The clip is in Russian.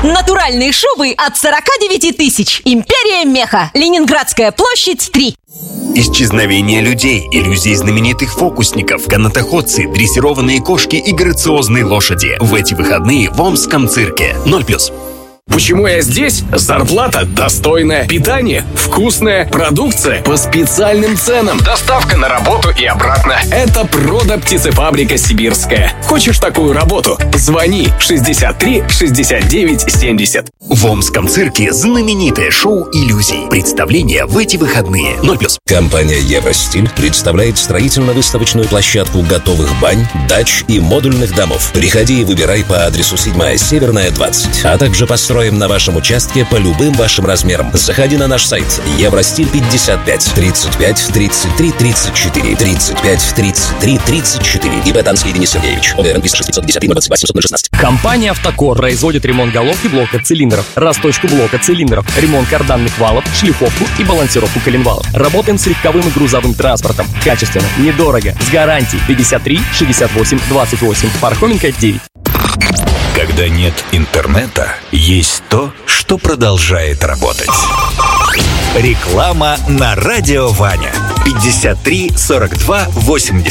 Натуральные шубы от 49 тысяч. Империя меха. Ленинградская площадь, 3. Исчезновение людей, иллюзии знаменитых фокусников, канатоходцы, дрессированные кошки и грациозные лошади. В эти выходные в Омском цирке. 0+. Почему я здесь? Зарплата достойная, питание вкусное, продукция по специальным ценам, доставка на работу и обратно. Это Продо-птицефабрика Сибирская. Хочешь такую работу? Звони 63 69 70. В Омском цирке знаменитое шоу «Иллюзий». Представление в эти выходные. 0+. Компания «Евростиль» представляет строительно-выставочную площадку готовых бань, дач и модульных домов. Приходи и выбирай по адресу 7-я Северная, 20. А также построим на вашем участке по любым вашим размерам. Заходи на наш сайт Евростиль 55 35 33 34 35 33 34. ИП Танский Евгений Сергеевич. ОГРН 206 028 Компания «Автокор» производит ремонт головки блока цилиндров, расточку блока цилиндров, ремонт карданных валов, шлифовку и балансировку коленвалов. Работаем с легковым и грузовым транспортом. Качественно, недорого, с гарантией. 53 68 28. Пархоменко 9. Когда нет интернета, есть то, что продолжает работать. Реклама на Радио Ваня. 53 42 80.